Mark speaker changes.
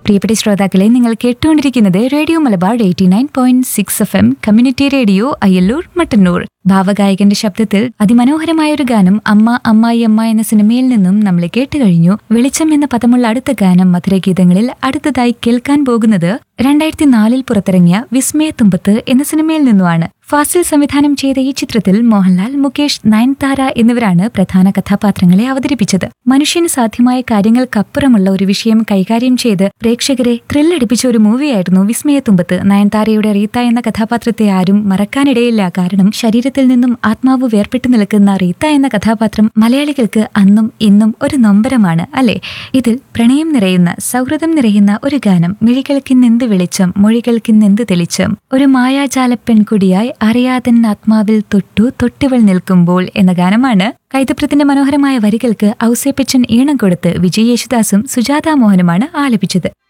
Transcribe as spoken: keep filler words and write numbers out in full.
Speaker 1: പ്രിയപ്പെട്ട ശ്രോതാക്കളെ, നിങ്ങൾ കേട്ടുകൊണ്ടിരിക്കുന്നത് radio Malabar eighty nine point six F M community radio Ayyallur Mattannur. ഭാവഗായകന്റെ ശബ്ദത്തിൽ അതിമനോഹരമായൊരു ഗാനം അമ്മ അമ്മായി അമ്മ എന്ന സിനിമയിൽ നിന്നും നമ്മൾ കേട്ടുകഴിഞ്ഞു. വെളിച്ചം എന്ന പദമുള്ള അടുത്ത ഗാനം മധുരഗീതങ്ങളിൽ അടുത്തതായി കേൾക്കാൻ പോകുന്നത് രണ്ടായിരത്തി നാലിൽ പുറത്തിറങ്ങിയ വിസ്മയത്തുമ്പത്ത് എന്ന സിനിമയിൽ നിന്നുമാണ്. ഫാസിൽ സംവിധാനം ചെയ്ത ഈ ചിത്രത്തിൽ മോഹൻലാൽ, മുകേഷ്, നയൻതാര എന്നിവരാണ് പ്രധാന കഥാപാത്രങ്ങളെ അവതരിപ്പിച്ചത്. മനുഷ്യന് സാധ്യമായ കാര്യങ്ങൾക്കപ്പുറമുള്ള ഒരു വിഷയം കൈകാര്യം ചെയ്ത് പ്രേക്ഷകരെ ത്രില്ലടിപ്പിച്ച ഒരു മൂവിയായിരുന്നു വിസ്മയത്തുമ്പത്ത്. നയൻതാരയുടെ റീത്ത എന്ന കഥാപാത്രത്തെ ആരും മറക്കാനിടയില്ല. കാരണം ശരീരത്തിൽ നിന്നും ആത്മാവ് വേർപെട്ടു നിൽക്കുന്ന റീത്ത എന്ന കഥാപാത്രം മലയാളികൾക്ക് അന്നും ഇന്നും ഒരു നൊമ്പരമാണ്, അല്ലെ? ഇതിൽ പ്രണയം നിറയുന്ന, സൗഹൃദം നിറയുന്ന ഒരു ഗാനം. മിഴികൾക്കിന്നെന്ത് വെളിച്ചം, മൊഴികൾക്കിന്നെന്ത് തെളിച്ചം, ഒരു മായാജാല പെൺകുടിയായി അറിയാതൻ ആത്മാവിൽ തൊട്ടു തൊട്ടിവൾ നിൽക്കുമ്പോൾ എന്ന ഗാനമാണ്. കൈതപ്രത്തിന്റെ മനോഹരമായ വരികൾക്ക് ഔസേപ്പച്ചൻ ഈണം കൊടുത്ത് വിജയ് യേശുദാസും സുജാത മോഹനുമാണ് ആലപിച്ചത്.